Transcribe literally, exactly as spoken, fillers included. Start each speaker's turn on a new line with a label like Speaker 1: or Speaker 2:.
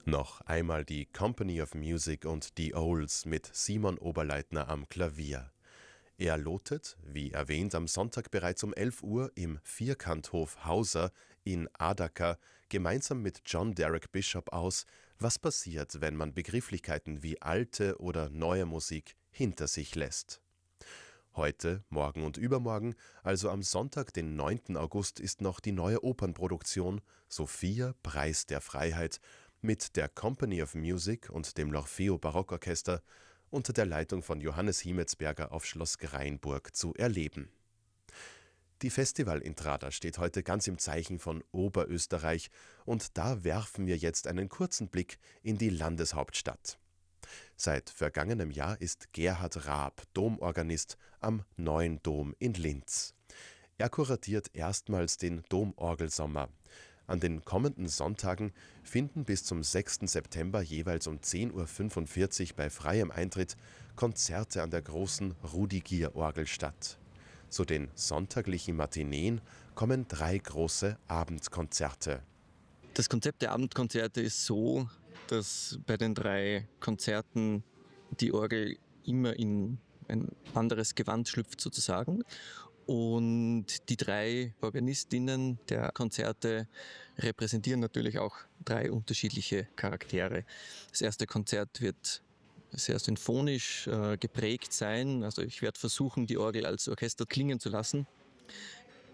Speaker 1: Noch einmal die Company of Music und die Owls mit Simon Oberleitner am Klavier. Er lotet, wie erwähnt, am Sonntag bereits um elf Uhr im Vierkanthof Hauser in Adacker gemeinsam mit John Derek Bishop aus, was passiert, wenn man Begrifflichkeiten wie alte oder neue Musik hinter sich lässt. Heute, morgen und übermorgen, also am Sonntag, den neunten August, ist noch die neue Opernproduktion Sophia, Preis der Freiheit mit der Company of Music und dem L'Orfeo Barockorchester unter der Leitung von Johannes Hiemetsberger auf Schloss Grainburg zu erleben. Die Festivalintrada steht heute ganz im Zeichen von Oberösterreich und da werfen wir jetzt einen kurzen Blick in die Landeshauptstadt. Seit vergangenem Jahr ist Gerhard Raab Domorganist am Neuen Dom in Linz. Er kuratiert erstmals den Domorgelsommer. An den kommenden Sonntagen finden bis zum sechsten September jeweils um zehn Uhr fünfundvierzig bei freiem Eintritt Konzerte an der großen Rudi-Gier-Orgel statt. Zu den sonntaglichen Matineen kommen drei große Abendkonzerte.
Speaker 2: Das Konzept der Abendkonzerte ist so, dass bei den drei Konzerten die Orgel immer in ein anderes Gewand schlüpft sozusagen. Und die drei Organistinnen der Konzerte repräsentieren natürlich auch drei unterschiedliche Charaktere. Das erste Konzert wird sehr sinfonisch äh, geprägt sein. Also ich werde versuchen, die Orgel als Orchester klingen zu lassen.